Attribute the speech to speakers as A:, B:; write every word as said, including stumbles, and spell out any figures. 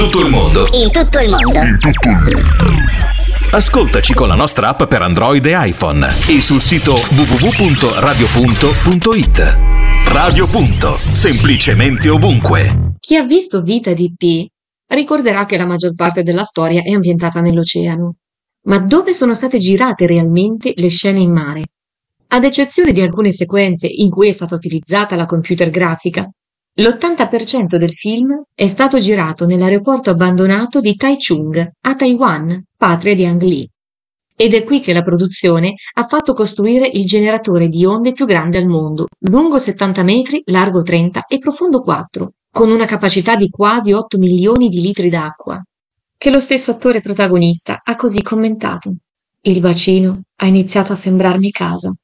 A: tutto il mondo.
B: In tutto il mondo.
A: In tutto il mondo. Ascoltaci con la nostra app per Android e iPhone e sul sito w w w punto radio punto punto i t. Radio Punto, semplicemente ovunque.
C: Chi ha visto Vita di Pi ricorderà che la maggior parte della storia è ambientata nell'oceano. Ma dove sono state girate realmente le scene in mare? Ad eccezione di alcune sequenze in cui è stata utilizzata la computer grafica, l'ottanta per cento del film è stato girato nell'aeroporto abbandonato di Taichung, a Taiwan, patria di Ang Lee. Ed è qui che la produzione ha fatto costruire il generatore di onde più grande al mondo, lungo settanta metri, largo trenta e profondo quattro, con una capacità di quasi otto milioni di litri d'acqua, che lo stesso attore protagonista ha così commentato. Il bacino ha iniziato a sembrarmi casa.